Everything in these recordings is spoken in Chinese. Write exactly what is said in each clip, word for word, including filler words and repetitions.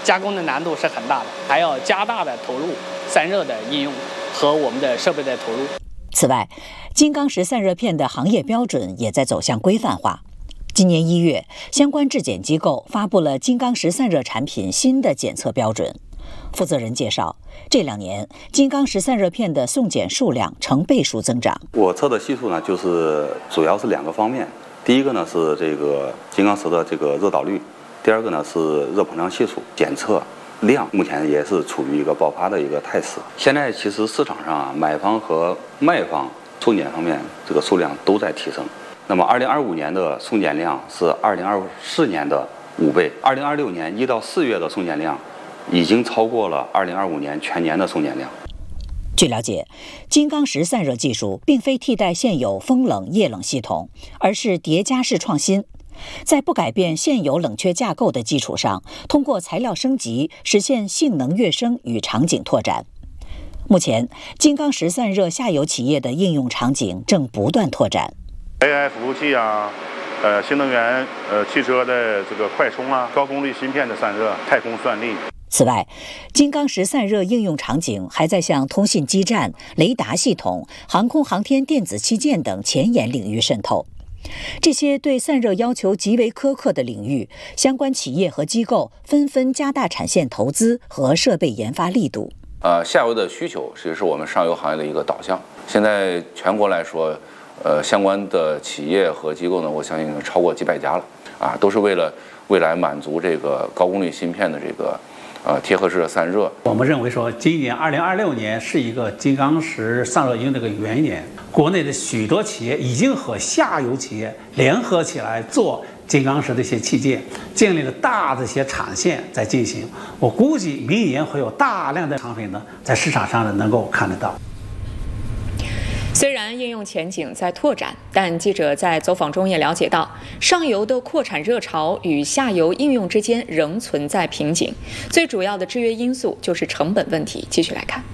加工的难度是很大的，还要加大的投入散热的应用和我们的设备的投入。 此外，金刚石散热片的行业标准也在走向规范化。今年一月，相关质检机构发布了金刚石散热产品新的检测标准。负责人介绍，这两年金刚石散热片的送检数量成倍数增长。 我测的系数呢，就是主要是两个方面，第一个呢是这个金刚石的这个热导率，第二个呢是热膨胀系数。检测量目前也是处于一个爆发的一个态势。现在其实市场上啊，买方和卖方送检方面这个数量都在提升。那么，二零二五年的送检量是二零二四年的五倍，二零二六年一到四月的送检量已经超过了二零二五年全年的送检量。 据了解，金刚石散热技术并非替代现有风冷液冷系统，而是叠加式创新，在不改变现有冷却架构的基础上，通过材料升级实现性能跃升与场景拓展。目前，金刚石散热下游企业的应用场景正不断拓展。 A I 服务器啊，呃，新能源呃汽车的这个快充啊，高功率芯片的散热，太空算力。 此外，金刚石散热应用场景还在向通信基站、雷达系统、航空航天电子器件等前沿领域渗透。这些对散热要求极为苛刻的领域，相关企业和机构纷纷加大产线投资和设备研发力度。 呃，下游的需求其实是我们上游行业的一个导向。现在全国来说，呃，相关的企业和机构呢，我相信超过几百家了，啊，都是为了未来满足这个高功率芯片的这个呃贴合式的散热。 我们认为说，今年二零二六年是一个金刚石散热应用的一个元年，国内的许多企业已经和下游企业联合起来做金刚石的一些器件，建立了大的一些产线在进行。我估计明年会有大量的产品呢在市场上呢能够看得到。 虽然应用前景在拓展，但记者在走访中也了解到，上游的扩产热潮与下游应用之间仍存在瓶颈，最主要的制约因素就是成本问题。继续来看。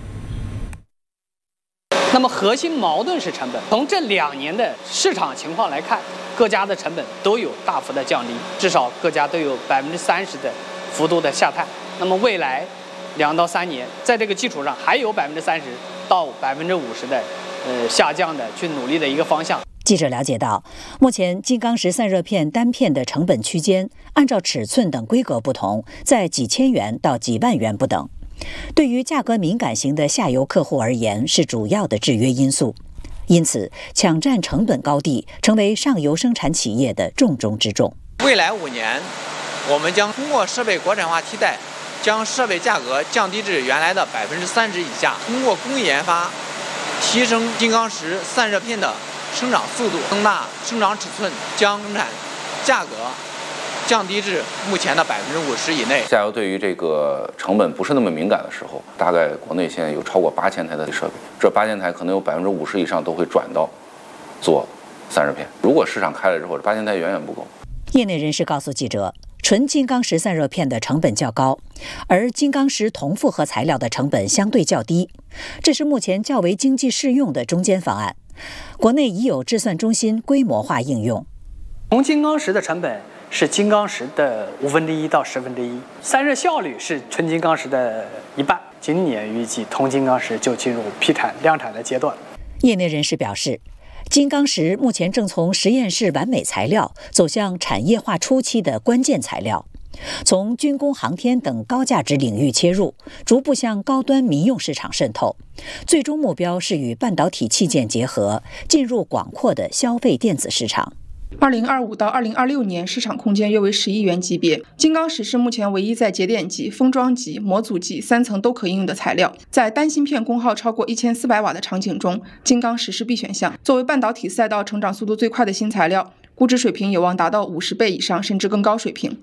那么核心矛盾是成本。从这两年的市场情况来看，各家的成本都有大幅的降低，至少各家都有百分之三十的幅度的下探。那么未来两到三年，在这个基础上还有百分之三十到百分之五十的。呃，下降的去努力的一个方向。 记者了解到，目前金刚石散热片单片的成本区间，按照尺寸等规格不同，在几千元到几万元不等。对于价格敏感型的下游客户而言，是主要的制约因素。因此，抢占成本高地成为上游生产企业的重中之重。 未来五年，我们将通过设备国产化替代，将设备价格降低至原来的百分之三十以下，通过工艺研发。提升金刚石散热片的生长速度，增大生长尺寸，将生产价格降低至目前的百分之五十以内。 下游对于这个成本不是那么敏感的时候，大概国内现在有超过八千台的设备，这八千台可能有百分之五十以上都会转到做散热片。如果市场开了之后，这八千台远远不够。 业内人士告诉记者，纯金刚石散热片的成本较高，而金刚石同复合材料的成本相对较低，这是目前较为经济适用的中间方案。国内已有制算中心规模化应用。 铜金刚石的成本是金刚石的五分之一到十分之一，散热效率是纯金刚石的一半。今年预计铜金刚石就进入批产量产的阶段。 业内人士表示，金刚石目前正从实验室完美材料走向产业化初期的关键材料，从军工、航天等高价值领域切入，逐步向高端民用市场渗透，最终目标是与半导体器件结合，进入广阔的消费电子市场。 二零二五到二零二六年市场空间约为十亿元级别。金刚石是目前唯一在节点级、封装级、模组级三层都可应用的材料。在单芯片功耗超过一千四百瓦的场景中，金刚石是必选项。作为半导体赛道成长速度最快的新材料，估值水平有望达到五十倍以上，甚至更高水平。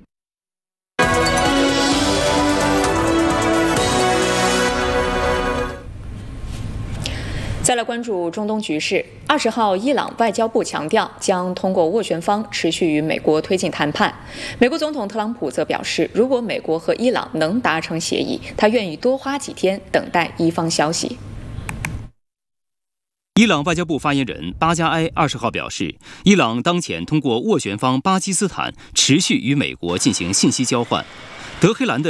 再来关注中东局势。二十号，伊朗外交部强调将通过斡旋方持续与美国推进谈判。美国总统特朗普则表示，如果美国和伊朗能达成协议，他愿意多花几天等待伊方消息。 伊朗外交部发言人巴加埃二十号表示，伊朗当前通过斡旋方巴基斯坦持续与美国进行信息交换。德黑兰的